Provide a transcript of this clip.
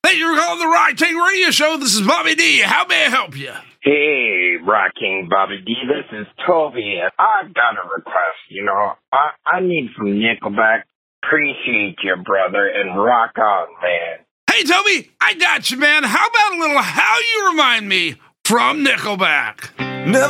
Thank you for calling the Rock King Radio Show. This is Bobby D. How may I help you? Hey, Rock King Bobby D, this is Toby. I've got a request, I need some Nickelback. Appreciate you, brother, and rock on, man. Hey, Toby, I got you, man. How about a little How You Remind Me from Nickelback?